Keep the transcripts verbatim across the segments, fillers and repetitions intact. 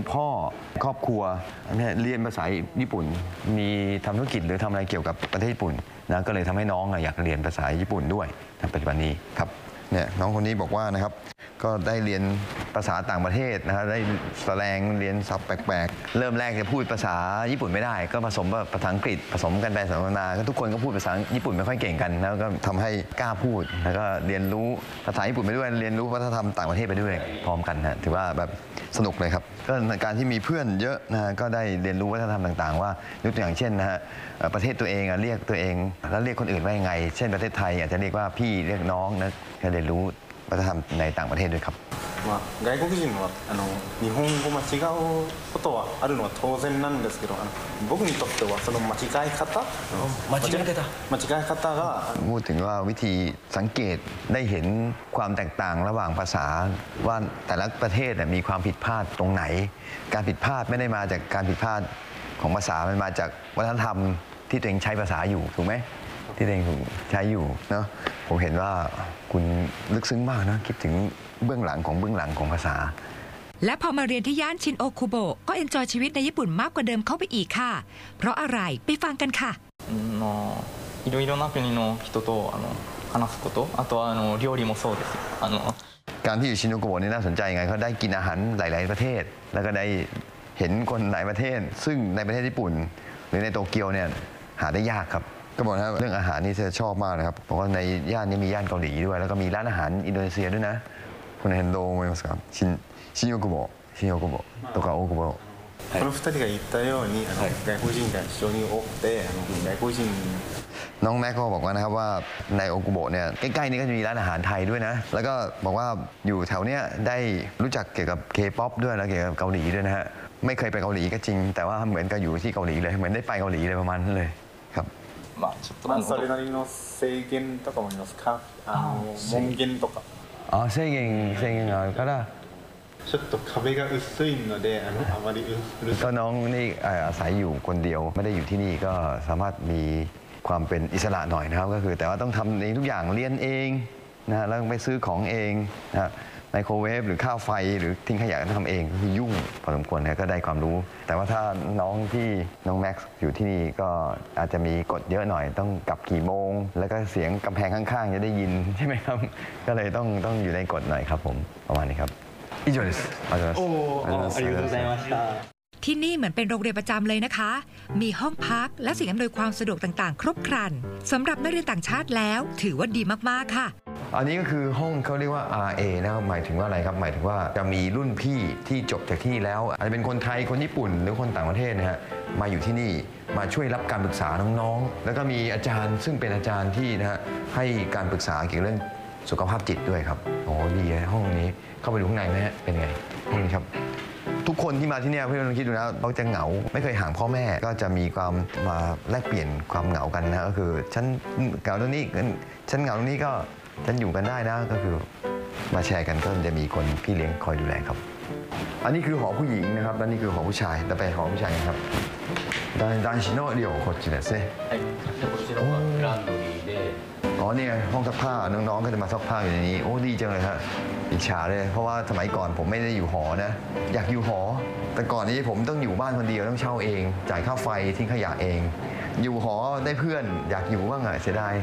พ่อครอบครัวเรียนภาษาญี่ปุ่นมีทำธุรกิจหรือทำอะไรเกี่ยวกับประเทศญี่ปุ่นนะก็เลยทำให้น้องอยากเรียนภาษาญี่ปุ่นด้วยในปัจจุบันนี้ครับเนี่ยน้องคนนี้บอกว่านะครับก็ได้เรียนภาษาต่างประเทศนะฮะได้แสดงเรียนศัพท์แปลกๆเริ่มแรกจะพูดภาษาญี่ปุ่นไม่ได้ก็ผสมภาษาอังกฤษผสมกันไปผสมกันมาก็ทุกคนก็พูดภาษาญี่ปุ่นไม่ค่อยเก่งกันแล้วก็ทำให้กล้าพูดแล้วก็เรียนรู้ภาษาญี่ปุ่นไปด้วยเรียนรู้วัฒนธรรมต่างประเทศไปด้วยพร้อมกันนะถือว่าแบบสนุกเลยครับก็การที่มีเพื่อนเยอะนะฮะก็ได้เรียนรู้วัฒนธรรมต่างๆว่ายกตัวอย่างเช่นนะฮะประเทศตัวเองเรียกตัวเองแล้วเรียกคนอื่นว่ายังไงเช่นประเทศไทยอาจจะเรียกว่าพี่เรียกน้องนะก็เรียนรู้วัฒนธรรมในต่างประเทศด้วยครับまあ、外国人はあの日本語間違うことはあるのは当然なんですけどあの僕にとってはその間違い方間違え方間違い方がพูดถึงว่าวิธีสังเกตได้เห็นความแตกต่างระหว่างภาษาว่าแต่ละประเทศมีความผิดพลาดตรงไหนการผิดพลาดไม่ได้มาจากการผิดพลาดของภาษามันมาจากวัฒนธรรมที่ตัวเองใช้ภาษาอยู่ถูกไหมที่ตัวเองใช้อยู่เนาะผมเห็นว่าคุณลึกซึ้งมากนะคิดถึงเบื้องหลังของเบื้องหลังของภาษาและพอมาเรียนที่ย่านชินโอคุโบะก็เอนจอยชีวิตในญี่ปุ่นมากกว่าเดิมเข้าไปอีกค่ะเพราะอะไรไปฟังกันค่ะいろいろな国の人とあの話すことあとはあの料理もそうですあのการที่อยู่ชินโอคุโบะนี่น่าสนใจไงเขาได้กินอาหารหลายๆประเทศแล้วก็ได้เห็นคนหลายประเทศซึ่งในประเทศญี่ปุ่นหรือในโตเกียวเนี่ยหาได้ยากครับก็บอกนะเรื่องอาหารนี่จะชอบมากนะครับเพราะว่าในย่านนี้มีย่านเกาหลีด้วยแล้วก็มีร้านอาหารอินโดนีเซียด้วยนะこの辺どう思いますか新新大久保新大久保とか大久保このふたりが言ったようにあの、はい、外国人が非常に多くてあの外国人น้องแม็กก็บอกว่านะครับว่าในโอกุโบะเนี่ยใกล้ๆนี้ก็จะมีร้านอาหารไทยด้วยนะแล้วก็บอกว่าอยู่แถวเนี้ยได้รู้จักเกี่ยวกับเคป๊อปด้วยแล้วเกี่ยวกับเกาหลีด้วยนะฮะไม่เคยไปเกาหลีก็จริงแต่ว่าเหมือนกับอยู่ที่เกาหลีเลยเหมือนได้ไปเกาหลีเลยประมาณนั้นเลยครับまあ、それなりの制限とかもありますかあの門限とかあ制限制限があるからちょっと壁が薄いのであのあまりうるさいก็น้องนี่อาศัยอยู่คนเดียวไม่ได้อยู่ที่นี่ก็สามารถมีความเป็นอิสระหน่อยนะครับก็คือแต่ว่าต้องทำเองทุกอย่างเรียนเองนะแล้วไปซื้อของเองนะไมโครเวฟหรือข้าวไฟหรือทิ้งขยะก็ทำเองก็คือยุ่งพอสมควรนะก็ได้ความรู้แต่ว่าถ้าน้องที่น้องแม็กซ์อยู่ที่นี่ก็อาจจะมีกฎเยอะหน่อยต้องกลับกี่โมงแล้วก็เสียงกำแพงข้างๆจะได้ยินใช่ไหมครับก็เลยต้องต้องอยู่ในกฎหน่อยครับผมประมาณนี้ครับอิโจですありがとうございましたที่นี่เหมือนเป็นโรงเรียนประจำเลยนะคะมีห้องพักและสิ่งอำนวยความสะดวกต่างๆครบครันสำหรับนักเรียนต่างชาติแล้วถือว่าดีมากๆค่ะอันนี้ก็คือห้องเขาเรียกว่า อาร์ เอ นะครับหมายถึงว่าอะไรครับหมายถึงว่าจะมีรุ่นพี่ที่จบจากที่แล้วอาจจะเป็นคนไทยคนญี่ปุ่นหรือคนต่างประเทศนะฮะมาอยู่ที่นี่มาช่วยรับการปรึกษาน้องๆแล้วก็มีอาจารย์ซึ่งเป็นอาจารย์ที่นะฮะให้การปรึกษาเกี่ยวกับเรื่องสุขภาพจิตด้วยครับโอ้ดีเลยห้องนี้เข้าไปดูข้างในไหมฮะเป็นไงห้องนี้ครับทุกคนที่มาที่นี่เพื่อนๆคิดดูนะเขาจะเหงาไม่เคยห่างพ่อแม่ก็จะมีความมาแลกเปลี่ยนความเหงากันนะก็คือฉันเหงาตรงนี้ฉันเหงาตรงนี้ก็ฉันอยู่กันได้นะก็คือมาแชร์กันก็จะมีคนพี่เลี้ยงคอยดูแลครับอันนี้คือหอผู้หญิงนะครับและนี่คือหอผู้ชายแต่ไปหอผู้ชายกันครับ男子の寮こっちですねはいこちらはランドリーでอ๋อนี่ไงห้องซักผ้าน้องๆก็จะมาซักผ้าอยู่ในนี้โอ้ดีจังเลยฮะอิจฉาเลยเพราะว่าสมัยก่อนผมไม่ได้อยู่หอนะอยากอยู่หอแต่ก่อนนี้ผมต้องอยู่บ้านคนเดียวต้องเช่าเองจ่ายค่าไฟทิ้งขยะเองอยู่หอได้เพื่อนอยากอยู่บ้างอะเสียดาย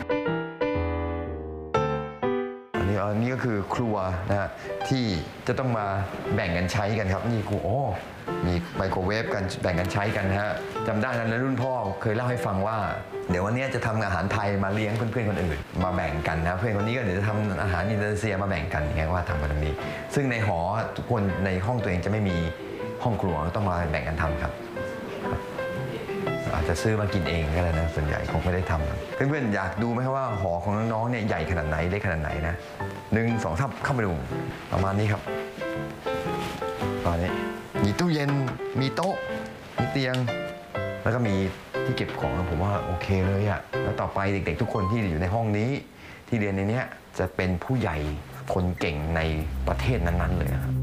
อันนี้อันนี้ก็คือครัวนะฮะที่จะต้องมาแบ่งกันใช้กันครับนี่ครูโอ้มีไมโครเวฟกันแบ่งกันใช้กันนะฮะจำได้นะรุ่นพ่อเคยเล่าให้ฟังว่าเดี๋ยววันนี้จะทำอาหารไทยมาเลี้ยงเพื่อนๆคนอื่นมาแบ่งกันนะเพื่อนคนนี้ก็เดี๋ยวจะทำอาหารอินโดนีเซียมาแบ่งกันอย่างเงี้ยว่าทำมาตรงนี้ซึ่งในหอทุกคนในห้องตัวเองจะไม่มีห้องครัวต้องมาแบ่งกันทำครับอาจจะซื้อมากินเองก็ได้นะส่วนใหญ่คงไม่ได้ทำเพื่อนๆอยากดูไหมครับว่าหอของน้องๆเนี่ยใหญ่ขนาดไหนเล็กขนาดไหนนะหนึ่งสองสามเข้าไปดูประมาณนี้ครับตอนนี้มีตู้เย็นมีโต๊ะมีเตียงแล้วก็มีที่เก็บของผมว่าโอเคเลยอะแล้วต่อไปเด็กๆทุกคนที่อยู่ในห้องนี้ที่เรียนในนี้จะเป็นผู้ใหญ่คนเก่งในประเทศนั้นๆเลยครับ